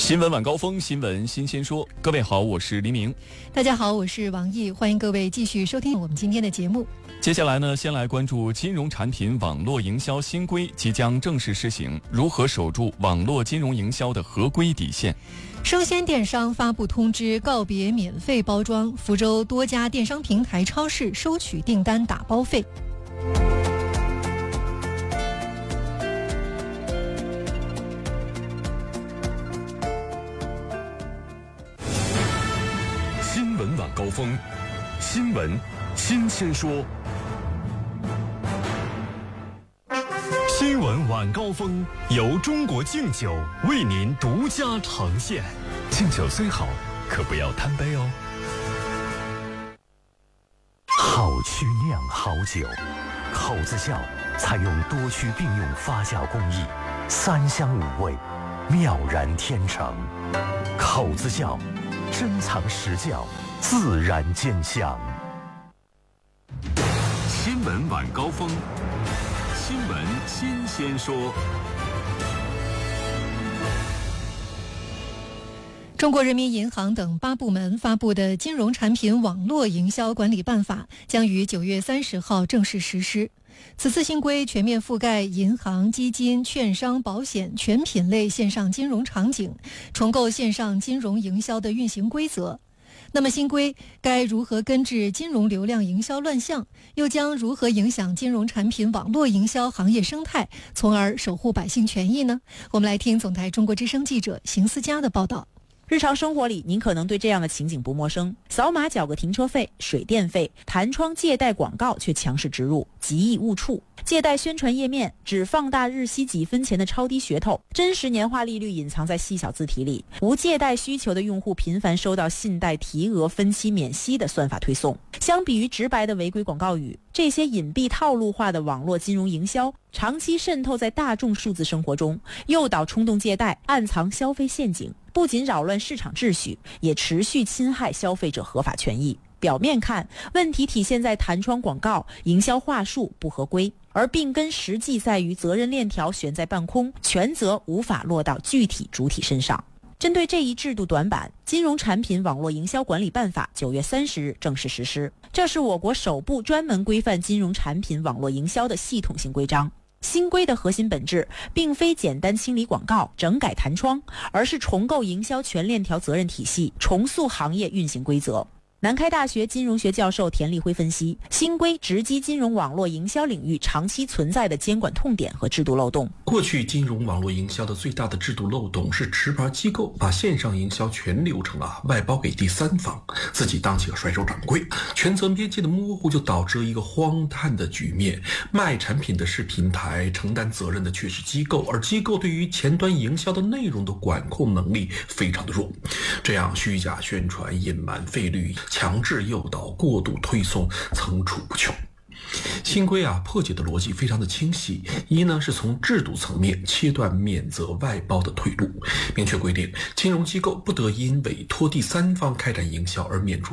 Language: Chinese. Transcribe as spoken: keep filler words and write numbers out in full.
新闻晚高峰，新闻新鲜说。各位好，我是黎明。 大家好，我是王毅，欢迎各位继续收听我们今天的节目。 接下来呢，先来关注金融产品网络营销新规即将正式施行，如何守住网络金融营销的合规底线？ 生鲜电商发布通知，告别免费包装，福州多家电商平台超市收取订单打包费。 新闻晚高峰，新闻新鲜说。新闻晚高峰由中国敬酒为您独家呈现。敬酒虽好，可不要贪杯哦。好曲酿好酒，口子窖采用多区并用发酵工艺，三香五味，妙然天成。口子窖珍藏实窖，自然见香。新闻晚高峰，新闻新鲜说。 中国人民银行等八部门发布的《金融产品网络营销管理办法》将于九月三十号正式实施。此次新规全面覆盖银行、基金、券商、保险全品类线上金融场景，重构线上金融营销的运行规则。那么新规该如何根治金融流量营销乱象，又将如何影响金融产品网络营销行业生态，从而守护百姓权益呢？我们来听总台中国之声记者邢思佳的报道。 日常生活里，您可能对这样的情景不陌生：扫码缴个停车费、水电费，弹窗借贷广告却强势植入，极易误触；借贷宣传页面只放大日息几分钱的超低噱头，真实年化利率隐藏在细小字体里；无借贷需求的用户频繁收到信贷提额、分期免息的算法推送。相比于直白的违规广告语，这些隐蔽套路化的网络金融营销长期渗透在大众数字生活中，诱导冲动借贷，暗藏消费陷阱，不仅扰乱市场秩序，也持续侵害消费者合法权益。表面看，问题体现在弹窗广告、营销话术不合规，而病根实际在于责任链条悬在半空，权责无法落到具体主体身上。针对这一制度短板，《金融产品网络营销管理办法》九月三十日正式实施，这是我国首部专门规范金融产品网络营销的系统性规章。新规的核心本质并非简单清理广告、整改弹窗，而是重构营销全链条责任体系，重塑行业运行规则。南开大学金融学教授田立辉分析，新规直击金融网络营销领域长期存在的监管痛点和制度漏洞。 过去金融网络营销的最大的制度漏洞是持牌机构把线上营销全流程啊外包给第三方，自己当起了甩手掌柜，权责边界的模糊就导致了一个荒诞的局面：卖产品的是平台，承担责任的却是机构，而机构对于前端营销的内容的管控能力非常的弱，这样虚假宣传、隐瞒费率、强制诱导、过度推送层出不穷。新规啊破解的逻辑非常的清晰，一呢是从制度层面切断免责外包的退路，明确规定金融机构不得因委托第三方开展营销而免除